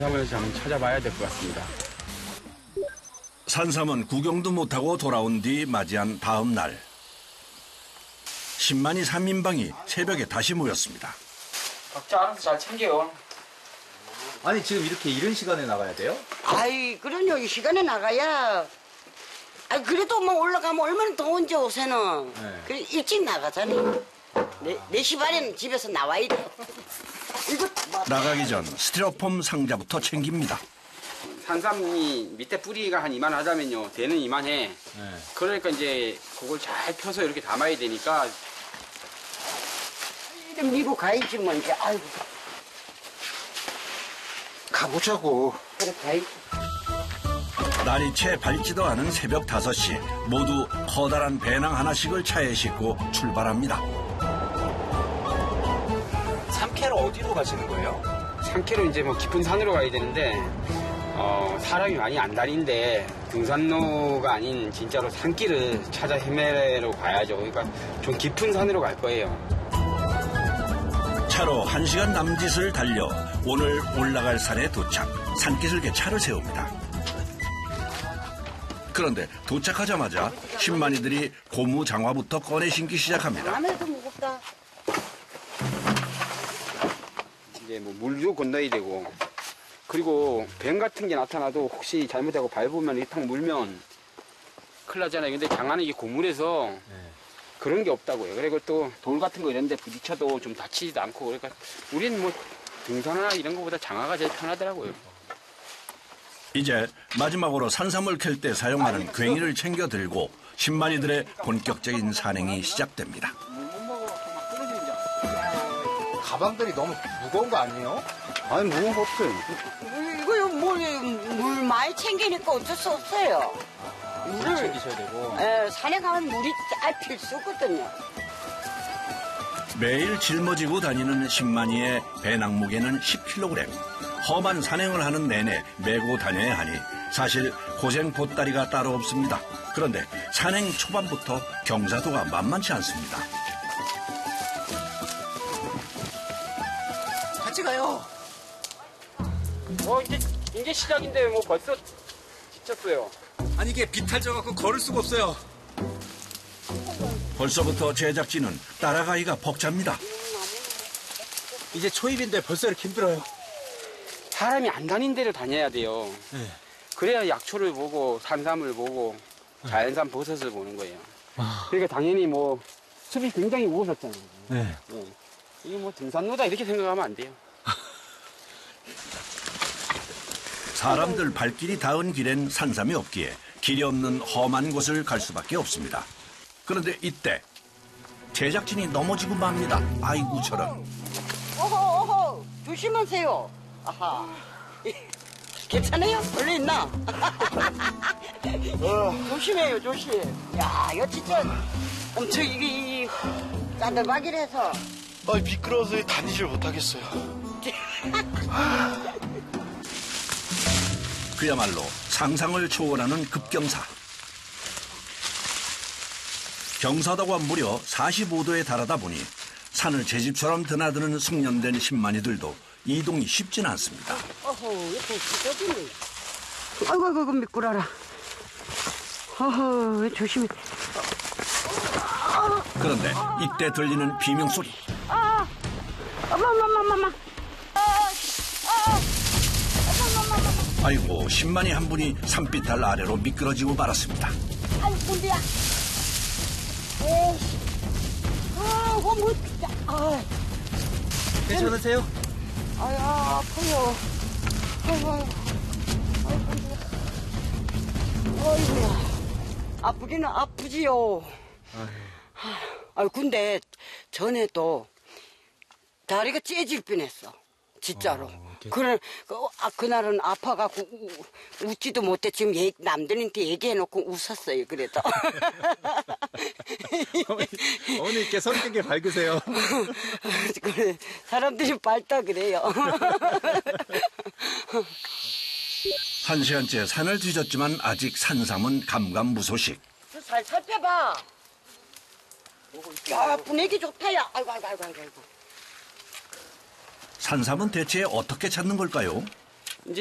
산삼을 좀 찾아봐야 될 것 같습니다. 산삼은 구경도 못하고 돌아온 뒤 맞이한 다음 날. 신만이 3인방이 새벽에 다시 모였습니다. 각자 알아서 잘 챙겨요. 아니 지금 이렇게 이른 시간에 나가야 돼요? 아이 그럼요. 이 시간에 나가야. 아 그래도 뭐 올라가면 얼마나 더운지 요새는. 네. 그래 일찍 나가잖아요. 4시 반에는 집에서 나와야 돼요. 이거 뭐. 나가기 전 스티로폼 상자부터 챙깁니다. 산삼이 밑에 뿌리가 한 이만하다면요. 대는 이만해. 네. 그러니까 이제 그걸 잘 펴서 이렇게 담아야 되니까. 이래 밀고 가야지 뭐 이제. 아이고. 가보자고. 그래 가야지. 날이 채 밝지도 않은 새벽 5시 모두 커다란 배낭 하나씩을 차에 싣고 출발합니다. 삼캐로 어디로 가시는 거예요? 산길로 이제 뭐 깊은 산으로 가야 되는데 사람이 많이 안 다니는데 등산로가 아닌 진짜로 산길을 찾아 헤매러 가야죠. 그러니까 좀 깊은 산으로 갈 거예요. 차로 1시간 남짓을 달려 오늘 올라갈 산에 도착. 산기슭에 차를 세웁니다. 그런데 도착하자마자 신만이들이 고무 장화부터 꺼내 신기 시작합니다. 안에도 무겁다. 이제 뭐 물도 건너야 되고 그리고 뱀 같은 게 나타나도 혹시 잘못하고 밟으면 이탁 물면 큰일 나잖아요. 근데 장화는 이게 고물에서 그런 게 없다고요. 그리고 또 돌 같은 거 이런 데 부딪혀도 좀 다치지도 않고 그러니까 우리는 뭐 등산이나 이런 거보다 장화가 제일 편하더라고요. 이제 마지막으로 산삼을 캘 때 사용하는 괭이를 챙겨 들고 신만이들의 본격적인 산행이 시작됩니다. 가방들이 너무 무거운 거 아니에요? 아니 무거운 거 없어요. 이거 물 많이 챙기니까 어쩔 수 없어요. 물을 챙기셔야 되고. 산에 가면 물이 잘 필수거든요. 매일 짊어지고 다니는 신만이의 배낭 무게는 10kg. 험한 산행을 하는 내내 메고 다녀야 하니 사실 고생 보따리가 따로 없습니다. 그런데 산행 초반부터 경사도가 만만치 않습니다. 같이 가요. 이제 시작인데 뭐 벌써 지쳤어요. 아니 이게 비탈져갖고 걸을 수가 없어요. 벌써부터 제작진은 따라가기가 벅찹니다. 이제 초입인데 벌써 이렇게 힘들어요. 사람이 안 다닌 데를 다녀야 돼요. 네. 그래야 약초를 보고 산삼을 보고 자연산 버섯을 보는 거예요. 그러니까 당연히 뭐 숲이 굉장히 우거졌잖아요. 네. 이게 뭐 등산로다 이렇게 생각하면 안 돼요. 사람들 발길이 닿은 길엔 산삼이 없기에 길이 없는 험한 곳을 갈 수밖에 없습니다. 그런데 이때 제작진이 넘어지고 맙니다. 아이고 저런. 어허 조심하세요. 아하. 괜찮아요? 원래 있나? 조심해요 조심. 야 이거 진짜 엄청 이게 까다박이라서. 미끄러워서 다니질 못하겠어요. 그야말로 상상을 초월하는 급경사. 경사도가 무려 45도에 달하다 보니 산을 제 집처럼 드나드는 숙련된 신만이들도 이동이 쉽진 않습니다. 어허 옆에 찢어지네. 아이고 미끄러라. 어허 조심해. 그런데 이때 들리는 비명소리. 어머머머머머. 아이고 신만이 한 분이 산비탈 아래로 미끄러지고 말았습니다. 아이고 문제야. 에이씨. 뭐 진짜. 괜찮으세요? 아유 아파요. 아이고야. 아프기는 아프지요. 근데 전에도 다리가 째질 뻔했어. 진짜로. 그날은 아파갖고 웃지도 못해. 지금 남들한테 얘기해놓고 웃었어요. 그래도. 어머니 이렇게 성격이 밝으세요. 그래, 사람들이 밝다 그래요. 1시간째 산을 뒤졌지만 아직 산삼은 감감무소식. 잘 살펴봐. 야, 분위기 좋다, 야. 아이고. 산삼은 대체 어떻게 찾는 걸까요?